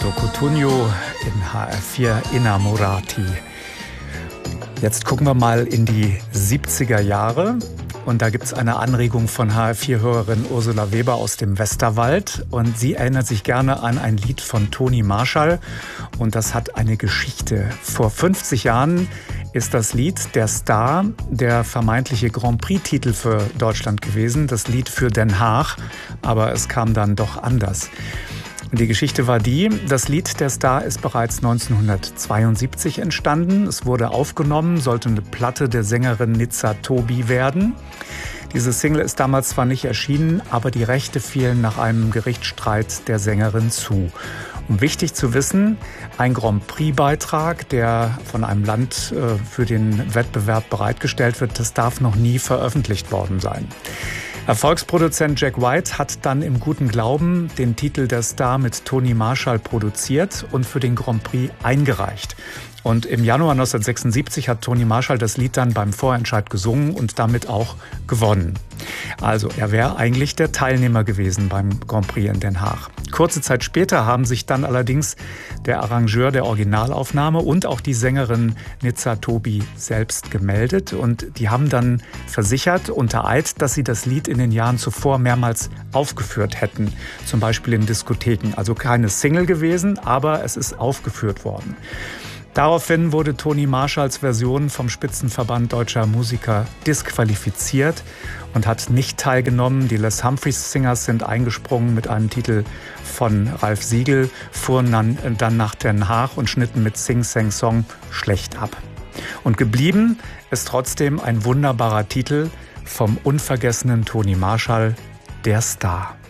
Umberto Cotugno in HR4 Innamorati. Jetzt gucken wir mal in die 70er Jahre. Und da gibt es eine Anregung von HR4-Hörerin Ursula Weber aus dem Westerwald. Und sie erinnert sich gerne an ein Lied von Toni Marshall. Und das hat eine Geschichte. Vor 50 Jahren ist das Lied Der Star, der vermeintliche Grand Prix-Titel für Deutschland gewesen. Das Lied für Den Haag. Aber es kam dann doch anders. Die Geschichte war die, das Lied Der Star ist bereits 1972 entstanden. Es wurde aufgenommen, sollte eine Platte der Sängerin Nizza Tobi werden. Diese Single ist damals zwar nicht erschienen, aber die Rechte fielen nach einem Gerichtsstreit der Sängerin zu. Und wichtig zu wissen, ein Grand Prix-Beitrag, der von einem Land für den Wettbewerb bereitgestellt wird, das darf noch nie veröffentlicht worden sein. Erfolgsproduzent Jack White hat dann im guten Glauben den Titel Der Star mit Toni Marshall produziert und für den Grand Prix eingereicht. Und im Januar 1976 hat Toni Marshall das Lied dann beim Vorentscheid gesungen und damit auch gewonnen. Also er wäre eigentlich der Teilnehmer gewesen beim Grand Prix in Den Haag. Kurze Zeit später haben sich dann allerdings der Arrangeur der Originalaufnahme und auch die Sängerin Nizza Tobi selbst gemeldet. Und die haben dann versichert unter Eid, dass sie das Lied in den Jahren zuvor mehrmals aufgeführt hätten. Zum Beispiel in Diskotheken. Also keine Single gewesen, aber es ist aufgeführt worden. Daraufhin wurde Toni Marshalls Version vom Spitzenverband deutscher Musiker disqualifiziert und hat nicht teilgenommen. Die Les Humphreys Singers sind eingesprungen mit einem Titel von Ralf Siegel, fuhren dann nach Den Haag und schnitten mit Sing Sang Song schlecht ab. Und geblieben ist trotzdem ein wunderbarer Titel vom unvergessenen Toni Marshall, Der Star.